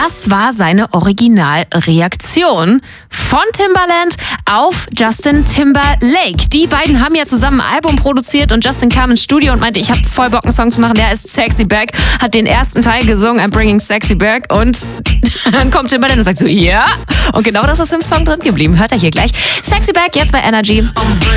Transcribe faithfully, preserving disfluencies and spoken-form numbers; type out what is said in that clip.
das war seine Originalreaktion von Timbaland auf Justin Timberlake. Die beiden haben ja zusammen ein Album produziert und Justin kam ins Studio und meinte, ich habe voll Bock, einen Song zu machen, der ist Sexy Back, hat den ersten Teil gesungen, I'm Bringing Sexy Back, und dann kommt Timbaland und sagt so, ja. Und genau das ist im Song drin geblieben. Hört er hier gleich. Sexy Back, jetzt bei Energy.